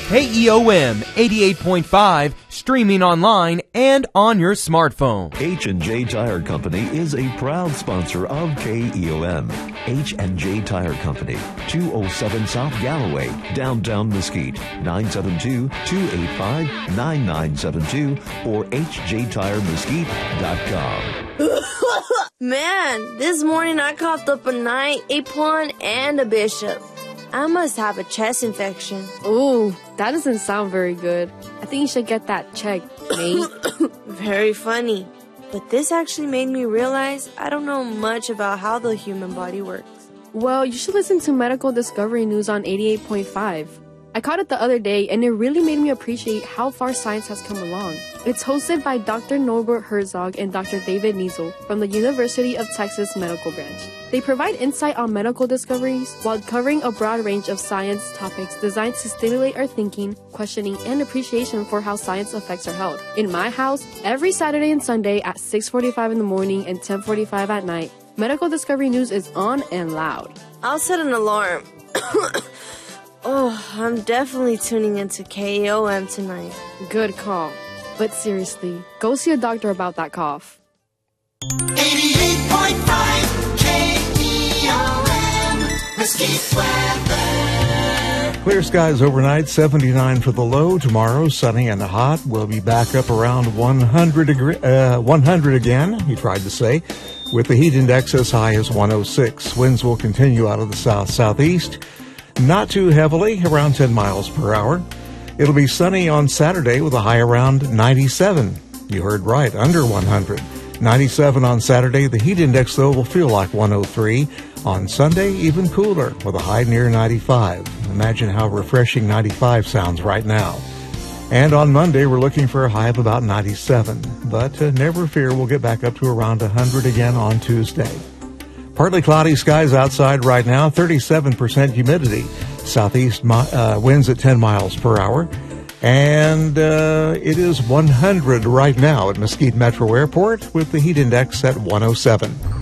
KEOM 88.5, streaming online and on your smartphone. H&J Tire Company is a proud sponsor of KEOM. H&J Tire Company, 207 South Galloway, downtown Mesquite, 972-285-9972 or hjtiremesquite.com. Man, this morning I coughed up a knight, a pawn, and a bishop. I must have a chest infection. Ooh, that doesn't sound very good. I think you should get that checked, mate. Very funny. But this actually made me realize I don't know much about how the human body works. Well, you should listen to Medical Discovery News on 88.5. I caught it the other day, and it really made me appreciate how far science has come along. It's hosted by Dr. Norbert Herzog and Dr. David Niesel from the University of Texas Medical Branch. They provide insight on medical discoveries while covering a broad range of science topics designed to stimulate our thinking, questioning, and appreciation for how science affects our health. In my house, every Saturday and Sunday at 6:45 in the morning and 10:45 at night, Medical Discovery News is on and loud. I'll set an alarm. Oh, I'm definitely tuning into KEOM tonight. Good call. But seriously, go see a doctor about that cough. 88.5 KEOM, Mesquite weather. Clear skies overnight, 79 for the low. Tomorrow, sunny and hot. We'll be back up around 100 again, he tried to say, with the heat index as high as 106. Winds will continue out of the south-southeast. Not too heavily, around 10 miles per hour. It'll be sunny on Saturday with a high around 97. You heard right, under 100. 97 on Saturday. The heat index, though, will feel like 103. On Sunday, even cooler with a high near 95. Imagine how refreshing 95 sounds right now. And on Monday, we're looking for a high of about 97. But never fear, we'll get back up to around 100 again on Tuesday. Partly cloudy skies outside right now, 37% humidity. Southeast winds at 10 miles per hour. And it is 100 right now at Mesquite Metro Airport with the heat index at 107.